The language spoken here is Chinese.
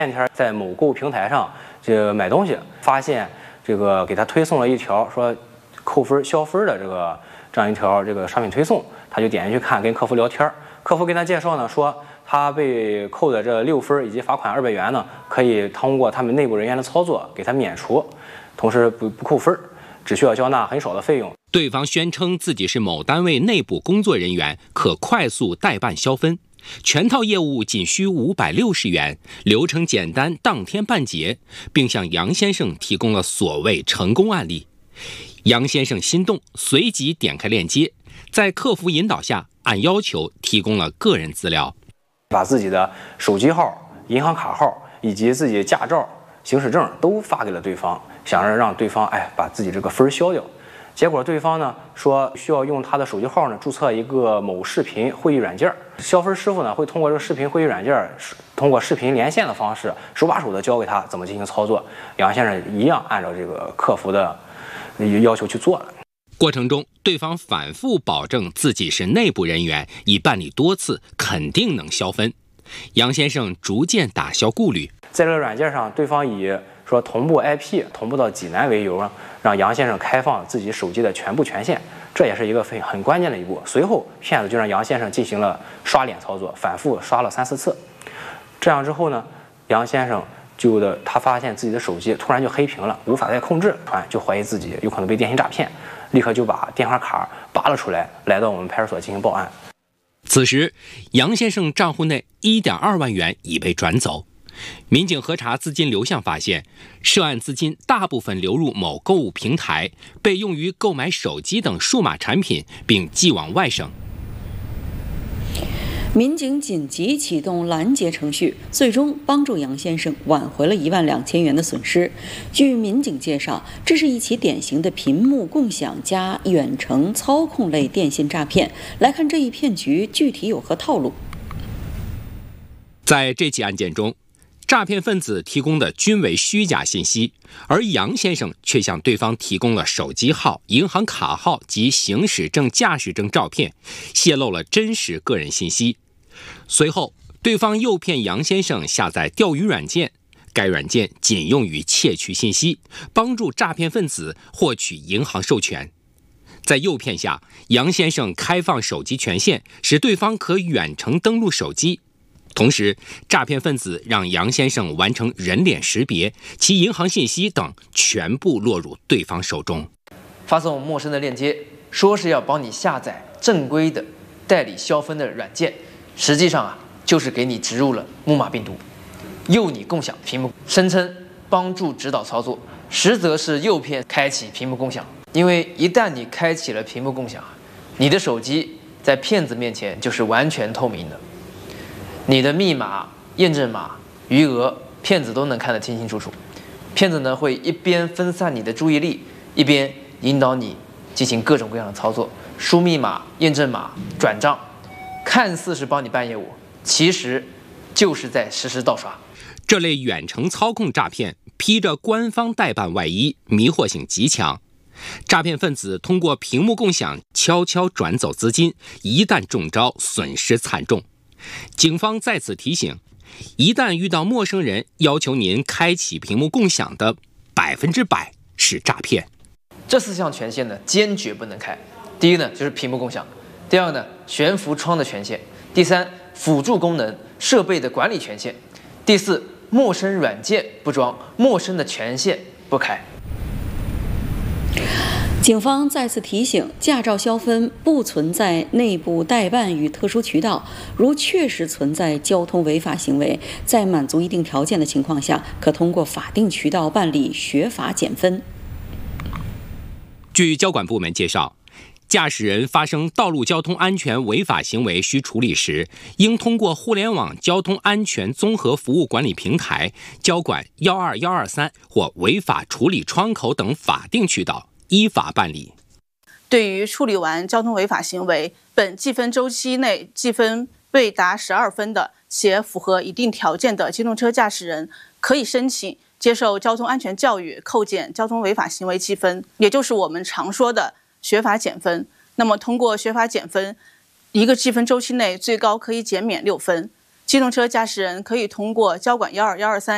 前天在某购物平台上买东西，发现给他推送了一条说扣分消分的这样一条商品推送，他就点进去看，跟客服聊天。客服跟他介绍呢，说他被扣的这6分以及罚款200元呢，可以通过他们内部人员的操作给他免除，同时不扣分，只需要交纳很少的费用。 对方宣称自己是某单位内部工作人员，可快速代办消分，全套业务仅需560元，流程简单，当天办结，并向杨先生提供了所谓成功案例。杨先生心动，随即点开链接，在客服引导下，按要求提供了个人资料， 把自己的手机号、银行卡号以及自己驾照、行驶证都发给了对方，想着让对方把自己这个分消掉。结果对方呢说需要用他的手机号呢注册一个某视频会议软件，消分师傅呢会通过这个视频会议软件，通过视频连线的方式，手把手的教给他怎么进行操作。杨先生一样按照这个客服的要求去做了。 过程中，对方反复保证自己是内部人员，已办理多次，肯定能消分。杨先生逐渐打消顾虑， 在这个软件上，对方以说同步 IP 同步到济南为由，让杨先生开放自己手机的全部权限，这也是一个很关键的一步。随后，骗子就让杨先生进行了刷脸操作，反复刷了3、4次。这样之后呢，杨先生他发现自己的手机突然就黑屏了，无法再控制，就怀疑自己有可能被电信诈骗，立刻就把电话卡拔了出来，来到我们派出所进行报案。 此时，杨先生账户内1.2万元已被转走。民警核查资金流向发现，涉案资金大部分流入某购物平台，被用于购买手机等数码产品，并寄往外省。 民警紧急启动拦截程序，最终帮助杨先生挽回了12000元的损失。据民警介绍，这是一起典型的屏幕共享加远程操控类电信诈骗。来看这一骗局具体有何套路。 在这起案件中，诈骗分子提供的均为虚假信息，而杨先生却向对方提供了手机号、银行卡号及行驶证、驾驶证照片，泄露了真实个人信息。随后，对方诱骗杨先生下载钓鱼软件，该软件仅用于窃取信息，帮助诈骗分子获取银行授权。在诱骗下，杨先生开放手机权限，使对方可远程登录手机。同时，诈骗分子让杨先生完成人脸识别，其银行信息等全部落入对方手中。 发送陌生的链接，说是要帮你下载正规的代理消分的软件，实际上就是给你植入了木马病毒，诱你共享屏幕，声称帮助指导操作，实则是诱骗开启屏幕共享。因为一旦你开启了屏幕共享，你的手机在骗子面前就是完全透明的。你的密码、验证码、余额，骗子都能看得清清楚楚。骗子呢会一边分散你的注意力，一边引导你进行各种各样的操作，输密码、验证码、转账，看似是帮你办业务，其实就是在实时盗刷。 这类远程操控诈骗披着官方代办外衣，迷惑性极强。诈骗分子通过屏幕共享悄悄转走资金，一旦中招，损失惨重。警方在此提醒，一旦遇到陌生人要求您开启屏幕共享的，100%是诈骗。 这4项权限呢，坚决不能开。第一呢，就是屏幕共享；第二呢，悬浮窗的权限；第三，辅助功能设备的管理权限；第四，陌生软件不装，陌生的权限不开。 警方再次提醒，驾照消分不存在内部代办与特殊渠道，如确实存在交通违法行为，在满足一定条件的情况下，可通过法定渠道办理学法减分。 据交管部门介绍，驾驶人发生道路交通安全违法行为需处理时，应通过互联网交通安全综合服务管理平台、交管12123或违法处理窗口等法定渠道依法办理。 对于处理完交通违法行为，本记分周期内记分未达12分的且符合一定条件的机动车驾驶人，可以申请接受交通安全教育，扣减交通违法行为记分，也就是我们常说的学法减分。那么通过学法减分，一个记分周期内最高可以减免6分。机动车驾驶人可以通过交管12123